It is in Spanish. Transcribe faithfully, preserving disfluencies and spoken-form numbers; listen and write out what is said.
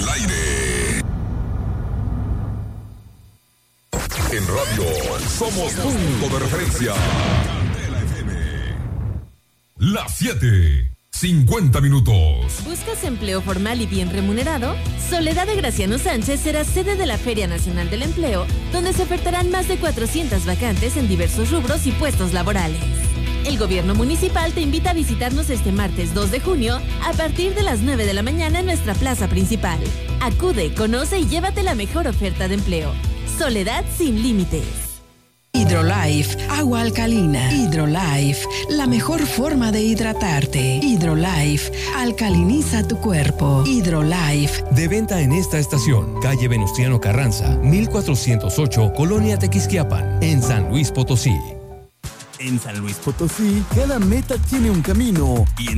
aire. En radio somos punto de referencia. Candela F M. Las siete, cincuenta minutos. ¿Buscas empleo formal y bien remunerado? Soledad de Graciano Sánchez será sede de la Feria Nacional del Empleo, donde se ofertarán más de cuatrocientas vacantes en diversos rubros y puestos laborales. El gobierno municipal te invita a visitarnos este martes dos de junio a partir de las nueve de la mañana en nuestra plaza principal. Acude, conoce y llévate la mejor oferta de empleo. Soledad sin límites. Hidrolife, agua alcalina. Hidrolife, la mejor forma de hidratarte. Hidrolife, alcaliniza tu cuerpo. Hidrolife. De venta en esta estación, calle Venustiano Carranza, mil cuatrocientos ocho, Colonia Tequisquiapan, en San Luis Potosí. En San Luis Potosí, cada meta tiene un camino y en